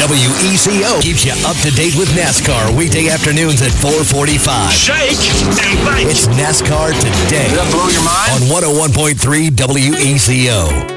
WECO keeps you up to date with NASCAR weekday afternoons at 4:45. Shake and bake. It's NASCAR Today. Did that blow your mind? On 101.3 WECO.